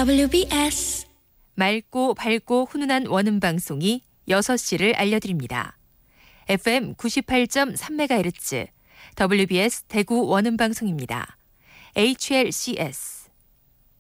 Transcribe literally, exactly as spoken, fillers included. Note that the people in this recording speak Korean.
더블유비에스 맑고 밝고 훈훈한 원음 방송이 여섯 시를 알려드립니다. 에프엠 구십팔 점 삼 메가헤르츠 더블유비에스 대구 원음 방송입니다. 에이치엘씨에스